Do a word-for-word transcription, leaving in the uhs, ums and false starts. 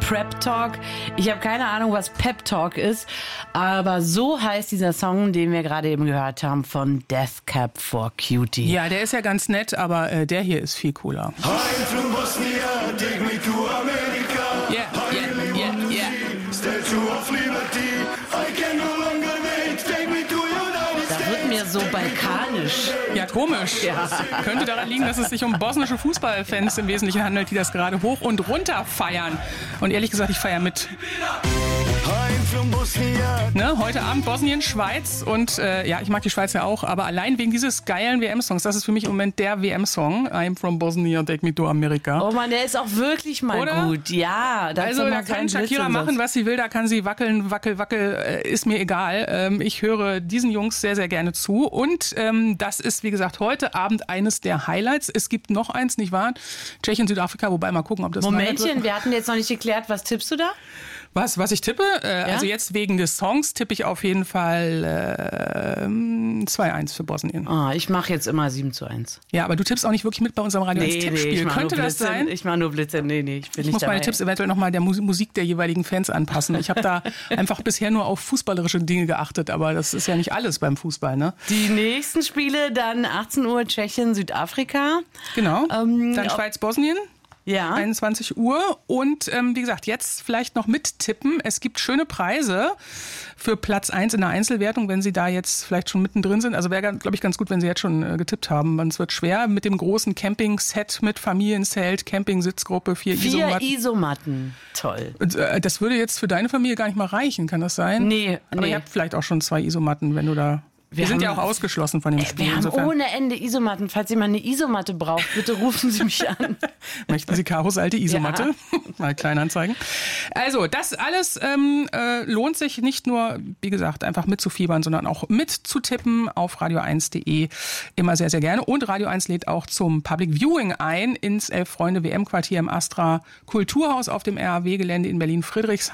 Prep Talk. Ich habe keine Ahnung, was Pep Talk ist, aber so heißt dieser Song, den wir gerade eben gehört haben von Death Cab for Cutie. Ja, der ist ja ganz nett, aber äh, der hier ist viel cooler. I'm from Bosnia, take me to America. Yeah, yeah, yeah, yeah. Statue of Liberty, I can no longer wait, take me to United Das wird mir so balkanisch. Ja, komisch. Ja. Könnte daran liegen, dass es sich um bosnische Fußballfans im Wesentlichen handelt, die das gerade hoch und runter feiern. Und ehrlich gesagt, ich feiere mit. I'm from Bosnia. Ne, heute Abend Bosnien, Schweiz und äh, ja, ich mag die Schweiz ja auch, aber allein wegen dieses geilen W M-Songs, das ist für mich im Moment der W M-Song. I'm from Bosnia, take me to America. Oh Mann, der ist auch wirklich mal Oder? gut. Ja, da Also da kann Shakira machen, was sie will, da kann sie wackeln, wackel, wackel, äh, ist mir egal. Ähm, ich höre diesen Jungs sehr, sehr gerne zu und ähm, das ist, wie gesagt, heute Abend eines der Highlights. Es gibt noch eins, nicht wahr? Tschechien, Südafrika, wobei mal gucken, ob das Momentchen, wir hatten jetzt noch nicht geklärt, was tippst du da? Was, was ich tippe? Äh, Ja? Also jetzt wegen des Songs tippe ich auf jeden Fall äh, zwei eins für Bosnien. Oh, ich mache jetzt immer sieben zu eins. Ja, aber du tippst auch nicht wirklich mit bei unserem Radio eins Tippspiel. ich mach Könnte nur das Blödsinn. sein? Ich mache nur Blödsinn. Nee, nee, ich bin Ich nicht muss dabei. meine Tipps eventuell nochmal der Mus- Musik der jeweiligen Fans anpassen. Ich habe da einfach bisher nur auf fußballerische Dinge geachtet, aber das ist ja nicht alles beim Fußball, ne? Die nächsten Spiele dann achtzehn Uhr Tschechien, Südafrika. Genau. Ähm, Dann ob- Schweiz-Bosnien. Ja. einundzwanzig Uhr und ähm, wie gesagt, jetzt vielleicht noch mittippen. Es gibt schöne Preise für Platz eins in der Einzelwertung, wenn Sie da jetzt vielleicht schon mittendrin sind. Also wäre, glaube ich, ganz gut, wenn Sie jetzt schon äh, getippt haben. Es wird schwer mit dem großen Camping-Set mit Familienzelt, Camping-Sitzgruppe, vier, Vier Isomatten. Isomatten. Toll. Und, äh, das würde jetzt für deine Familie gar nicht mal reichen, kann das sein? Nee, Aber nee. ihr habt vielleicht auch schon zwei Isomatten, wenn du da... Wir, Wir sind ja haben- auch ausgeschlossen von dem Äh, Spiel. Wir haben insofern. ohne Ende Isomatten. Falls jemand eine Isomatte braucht, bitte rufen Sie mich an. Möchten Sie Karos alte Isomatte? Mal Kleinanzeigen. Also, das alles ähm, äh, lohnt sich nicht nur, wie gesagt, einfach mitzufiebern, sondern auch mitzutippen auf radio eins punkt de. Immer sehr, sehr gerne. Und Radio eins lädt auch zum Public Viewing ein ins Elf-Freunde-W M-Quartier im Astra Kulturhaus auf dem R A W-Gelände in Berlin-Friedrichshain.